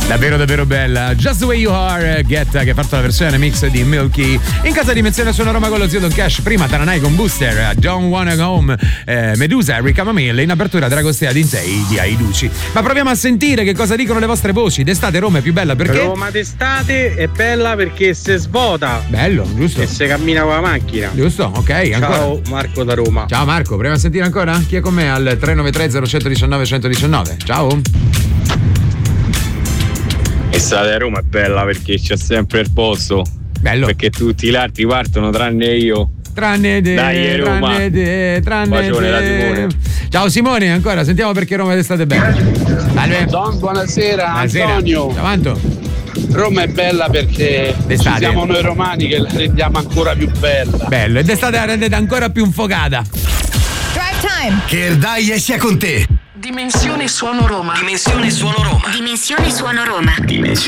Davvero davvero bella. Just the Way You Are, Guetta, che ha fatto la versione mix di Milky. In casa di Menzione Suona Roma con lo zio Don Cash. Prima Tananai con Booster, Don't Wanna Go Home, Medusa, Eric Amamille. In apertura Dragostea Dintei di Aiduci. Ma proviamo a sentire che cosa dicono le vostre voci. D'estate Roma è più bella perché? Roma d'estate è bella perché si svuota. Bello, giusto? E si cammina con la macchina. Giusto, ok. Ancora. Ciao Marco da Roma. Ciao Marco, proviamo a sentire ancora? Chi è con me al 393 0119 119? Ciao. L'estate a Roma è bella perché c'è sempre il posto. Bello. Perché tutti gli altri partono tranne io. Tranne te, Dai, Roma. tranne Bacione da te. Simone. Ciao Simone, ancora sentiamo perché Roma d'estate è bella. Salve. Buonasera Antonio. Ciao Anto. Roma è bella perché D'estate. ci siamo noi romani che la rendiamo ancora più bella. Bello, e d'estate la rendete ancora più infocata. Drive time. Che il dai sia con te. Dimensione Suono Roma. Dimensione Suono Roma. Dimensione Suono Roma. Dimensione